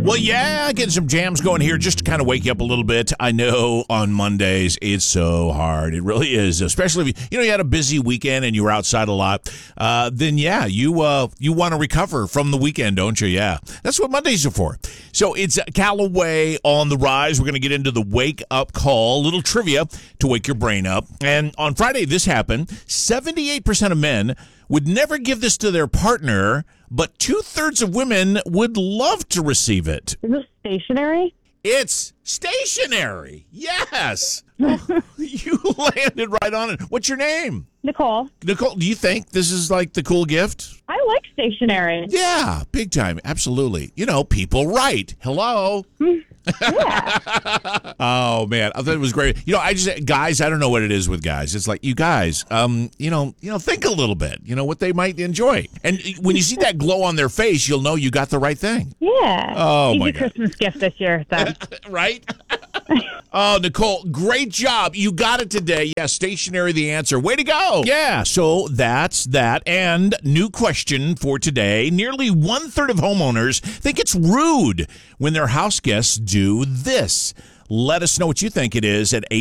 Well, yeah, getting some jams going here just to kind of wake you up a little bit. I know on Mondays it's so hard. It really is, especially if you had a busy weekend and you were outside a lot. Then yeah, you want to recover from the weekend, don't you? Yeah, that's what Mondays are for. So it's Callaway on the rise. We're going to get into the wake up call, little trivia to wake your brain up. And on Friday, this happened. 78% of men would never give this to their partner, but 2/3 of women would love to receive it. Is it stationary? It's stationary. Yes. You landed right on it. What's your name? Nicole. Nicole, do you think this is like the cool gift? I like stationary. Yeah, big time. Absolutely. People write. Hello. Yeah. Oh man, I thought it was great. Guys, I don't know what it is with guys. It's like, you guys, think a little bit. What they might enjoy, and when you see that glow on their face, you'll know you got the right thing. Yeah. Oh my Easy God. Christmas gift this year, then. Right? Oh, Nicole, great job. You got it today. Yeah, stationary the answer. Way to go. Yeah, so that's that. And new question for today. Nearly 1/3 of homeowners think it's rude when their house guests do this. Let us know what you think it is at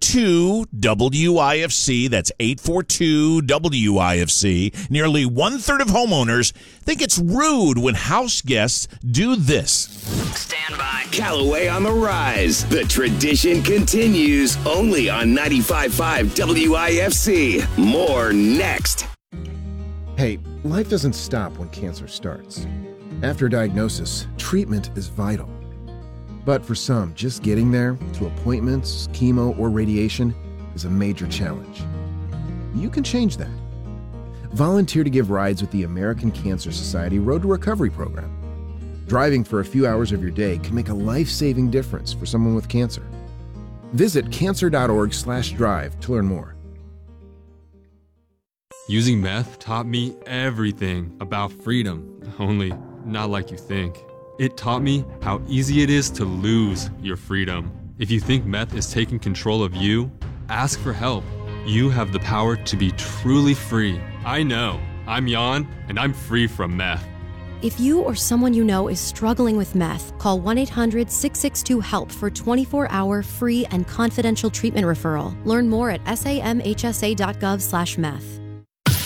842-WIFC. That's 842-WIFC. Nearly 1/3 of homeowners think it's rude when house guests do this. Stand by. Callaway on the rise. The tradition continues only on 95.5 WIFC. More next. Hey, life doesn't stop when cancer starts. After diagnosis, treatment is vital. But for some, just getting there, to appointments, chemo, or radiation, is a major challenge. You can change that. Volunteer to give rides with the American Cancer Society Road to Recovery program. Driving for a few hours of your day can make a life-saving difference for someone with cancer. Visit cancer.org/drive to learn more. Using meth taught me everything about freedom, only not like you think. It taught me how easy it is to lose your freedom. If you think meth is taking control of you, ask for help. You have the power to be truly free. I know. I'm Jan, and I'm free from meth. If you or someone you know is struggling with meth, call 1-800-662-HELP for 24-hour free and confidential treatment referral. Learn more at samhsa.gov/meth.